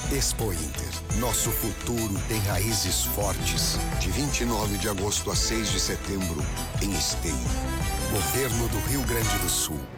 Expo Inter. Nosso futuro tem raízes fortes. De 29 de agosto a 6 de setembro, em Esteio. Governo do Rio Grande do Sul.